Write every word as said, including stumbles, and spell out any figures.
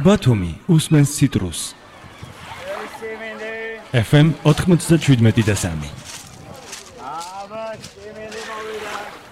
ბათუმი უსმენს ციტრუსს. ეფ ემ ოთხმოცდაშვიდმეტი და სამი.